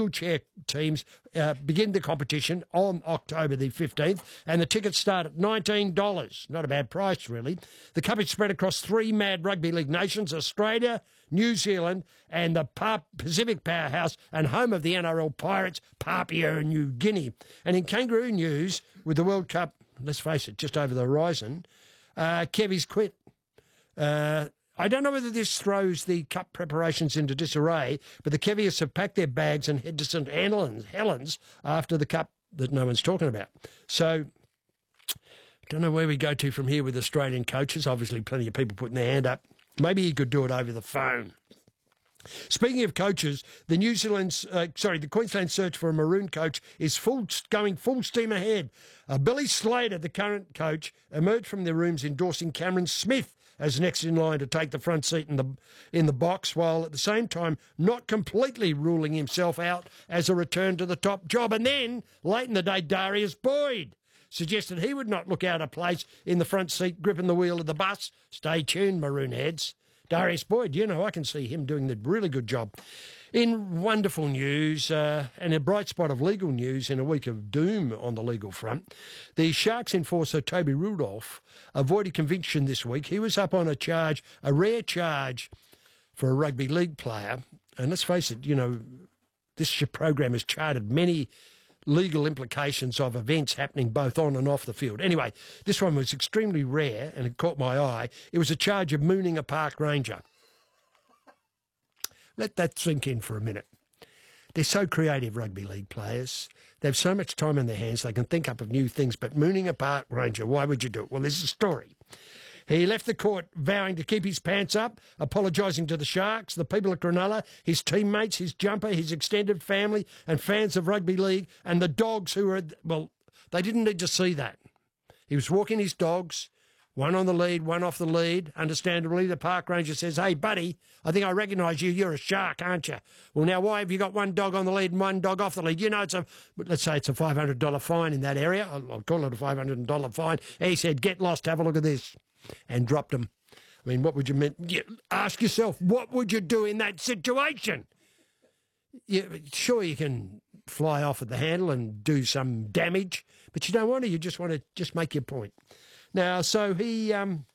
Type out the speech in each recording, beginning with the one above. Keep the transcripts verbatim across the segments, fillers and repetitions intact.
legal chair teams uh, begin the competition on October the fifteenth, and the tickets start at nineteen dollars. Not a bad price, really. The cup is spread across three mad rugby league nations, Australia, New Zealand, and the Pacific powerhouse and home of the N R L Pirates, Papua New Guinea. And in kangaroo news, with the World Cup, let's face it, just over the horizon, uh, Kevy's quit. Uh, I don't know whether this throws the cup preparations into disarray, but the Kevies have packed their bags and head to St Helens, Helens after the cup that no one's talking about. So, don't know where we go to from here with Australian coaches. Obviously, plenty of people putting their hand up. Maybe he could do it over the phone. Speaking of coaches, the New Zealand's, uh, sorry, the Queensland search for a maroon coach is full, going full steam ahead. Uh, Billy Slater, the current coach, emerged from their rooms endorsing Cameron Smith as next in line to take the front seat in the in the box, while at the same time not completely ruling himself out as a return to the top job. And then, late in the day, Darius Boyd suggested he would not look out of place in the front seat gripping the wheel of the bus. Stay tuned, maroon heads. Darius Boyd, you know, I can see him doing the really good job. In wonderful news, uh, and a bright spot of legal news in a week of doom on the legal front, the Sharks enforcer Toby Rudolph avoided conviction this week. He was up on a charge, a rare charge for a rugby league player. And let's face it, you know, this program has charted many legal implications of events happening both on and off the field. Anyway, this one was extremely rare and it caught my eye. It was a charge of mooning a park ranger. Let that sink in for a minute. They're so creative, rugby league players. They have so much time in their hands, they can think up of new things, but mooning a park ranger, why would you do it? Well, there's a story. He left the court vowing to keep his pants up, apologising to the Sharks, the people at Cronulla, his teammates, his jumper, his extended family and fans of rugby league, and the dogs who were, well, they didn't need to see that. He was walking his dogs, one on the lead, one off the lead. Understandably, the park ranger says, "Hey, buddy, I think I recognise you. You're a shark, aren't you?" "Well, now, why have you got one dog on the lead and one dog off the lead?" "You know, it's a, let's say it's a five hundred dollars fine in that area. I'll, I'll call it a five hundred dollars fine." He said, "Get lost, have a look at this," and dropped him. I mean, what would you mean? You ask yourself, what would you do in that situation? You, sure, you can fly off at the handle and do some damage, but you don't want to. You just want to just make your point. Now, so he um,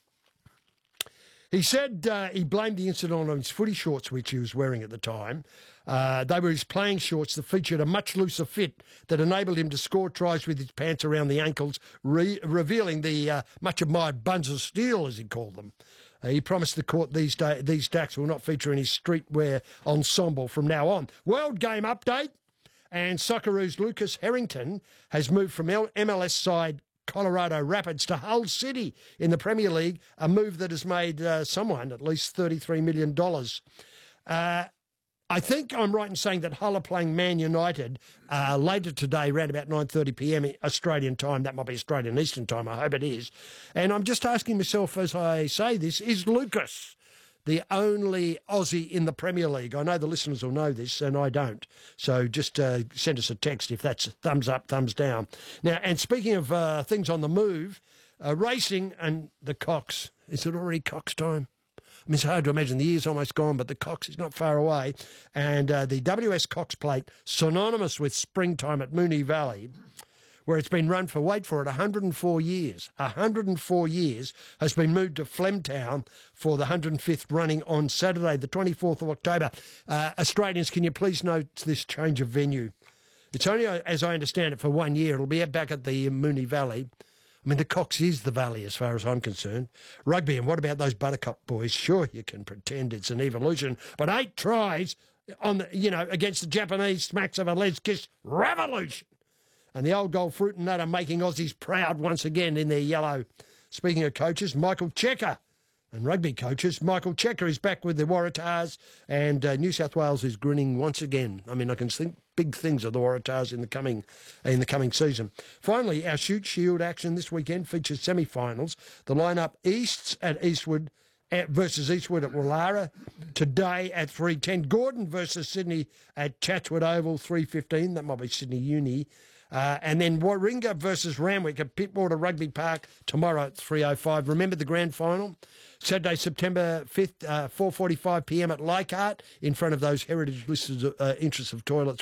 he said uh, he blamed the incident on his footy shorts, which he was wearing at the time. Uh, they were his playing shorts that featured a much looser fit that enabled him to score tries with his pants around the ankles, re- revealing the uh, much admired buns of steel, as he called them. Uh, he promised the court these day, these dacks will not feature in his streetwear ensemble from now on. World Game update, and Socceroos' Lucas Harrington has moved from M L S side Colorado Rapids to Hull City in the Premier League, a move that has made uh, someone at least thirty-three million dollars. Uh, I think I'm right in saying that Hull are playing Man United uh, later today, around about nine thirty p m Australian time. That might be Australian Eastern time. I hope it is. And I'm just asking myself as I say this, is Lucas the only Aussie in the Premier League? I know the listeners will know this, and I don't. So just uh, send us a text if that's thumbs up, thumbs down. Now, and speaking of uh, things on the move, uh, racing and the Cox. Is it already Cox time? I mean, it's hard to imagine. The year's almost gone, but the Cox is not far away. And uh, the W S Cox Plate, synonymous with springtime at Moonee Valley, where it's been run for, wait for it, one hundred four years. one hundred four years, has been moved to Flemtown for the one hundred fifth running on Saturday, the twenty-fourth of October. Uh, Australians, can you please note this change of venue? It's only, as I understand it, for one year. It'll be back at the Moonee Valley. I mean, the Cox is the valley as far as I'm concerned. Rugby, and what about those Buttercup boys? Sure, you can pretend it's an evolution, but eight tries on the, you know, against the Japanese smacks of a Les Kiss revolution. And the old gold fruit and nut are making Aussies proud once again in their yellow. Speaking of coaches, Michael Checker and rugby coaches, Michael Checker is back with the Waratahs, and uh, New South Wales is grinning once again. I mean, I can think big things of the Waratahs in the coming in the coming season. Finally, our Shoot Shield action this weekend features semi-finals. The lineup: Easts at Eastwood at versus Eastwood at Wallara today at three ten. Gordon versus Sydney at Chatswood Oval three fifteen. That might be Sydney Uni. Uh, and then Warringah versus Randwick at Pittwater Rugby Park tomorrow at three oh five. Remember the grand final? Saturday, September fifth, uh, four forty-five p m at Leichhardt, in front of those heritage listed uh, interests of toilets